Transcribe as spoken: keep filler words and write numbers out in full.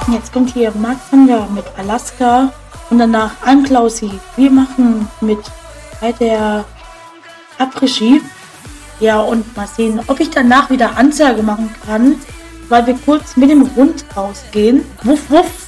Jetzt kommt hier Mark Zander mit Alaska und danach Anklausi. Wir machen mit bei der Après-Ski. Ja, und mal sehen, ob ich danach wieder Ansage machen kann, weil wir kurz mit dem Hund rausgehen. Wuff, wuff.